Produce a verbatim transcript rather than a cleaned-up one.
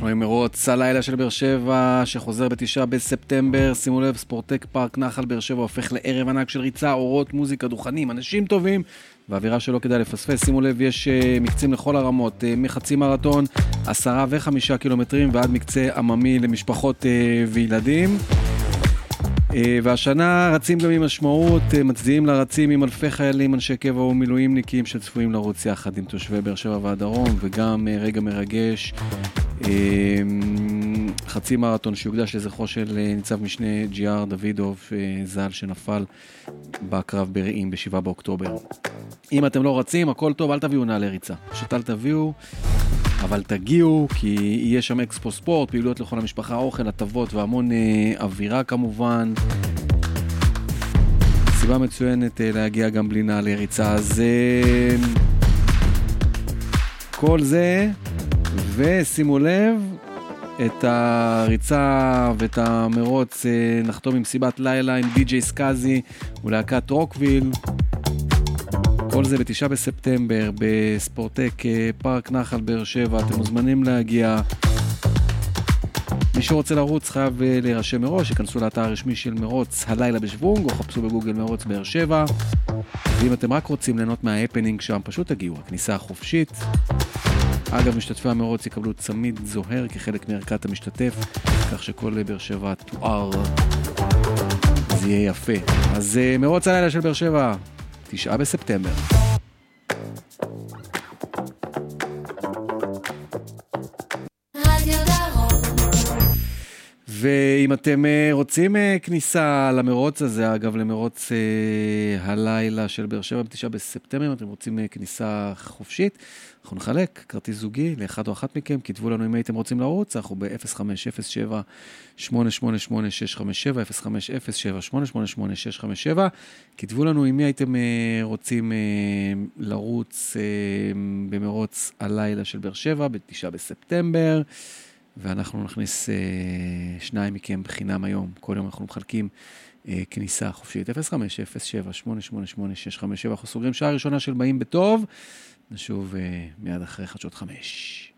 אנחנו עם מרוץ הלילה של באר שבע שחוזר בתשעה בספטמבר. שימו לב, ספורטק פארק נחל באר שבע הופך לערב ענק של ריצה, אורות, מוזיקה, דוכנים, אנשים טובים ואווירה שלא כדאי לפספס. שימו לב, יש מקצים לכל הרמות, מחצי מרתון, עשרה וחמישה קילומטרים ועד מקצה עממי למשפחות וילדים. והשנה רצים גם עם משמעות, מצדיעים לרצים עם אלפי חיילים, אנשי קבע ומילואימניקים שצפויים לרוץ יחד עם תושבי באר שבע והדרום, וגם רגע מרגש, חצי מרתון שיוקדש לזכרו של ניצב משנה ג'י אר דוידוב ז"ל שנפל בקרב ברעים בשבעה באוקטובר. אם אתם לא רצים, הכל טוב, אל תביאו נעלי ריצה. שתל תביאו, אבל תגיעו, כי יהיה שם אקספו ספורט, פעילויות לכל המשפחה, אוכל, הטבות והמון אה, אווירה כמובן. סיבה מצוינת אה, להגיע גם בלי נעלי ריצה. אז אה, כל זה, ושימו לב, את הריצה ואת המרוץ אה, נחתום עם סיבת לילה עם די-ג'יי סקאזי ולהקת רוקוויל. כל זה בתשעה בספטמבר בספורטק פארק נחל באר שבע. אתם מוזמנים להגיע. מי שרוצה לרוץ חייב להירשם מראש, יכנסו לאתר הרשמי של מרוץ הלילה בשוונג או חפשו בגוגל מרוץ באר שבע. ואם אתם רק רוצים ליהנות מההפנינג שם, פשוט תגיעו, הכניסה החופשית. אגב, משתתפי המרוץ יקבלו צמיד זוהר כחלק מערכת המשתתף, כך שכל באר שבע תואר, זה יהיה יפה. אז מרוץ הלילה של באר שבע תשעה בספטמבר. ואם אתם רוצים כניסה למרוץ הזה, אגב למרוץ הלילה של באר שבע בתשעה בספטמבר, אם אתם רוצים כניסה חופשית, אנחנו נחלק כרטיס זוגי לאחד או אחת מכם, כתבו לנו אם הייתם רוצים לרוץ, אנחנו ב-אפס חמש אפס שבע שמונה שמונה שמונה שש חמש שבע, אפס חמש אפס שבע שמונה שמונה שמונה שש חמש שבע, כתבו לנו עם מי הייתם רוצים לרוץ במרוץ הלילה של באר שבע בתשעה בספטמבר, ואנחנו נכניס שניים מכם בחינם היום, כל יום אנחנו מחלקים כניסה חופשית, אפס חמש אפס שבע שמונה שמונה שמונה שש חמש שבע, אנחנו סוגרים שעה ראשונה של באים בטוב, נשוב מיד אחרי חדשות חמש.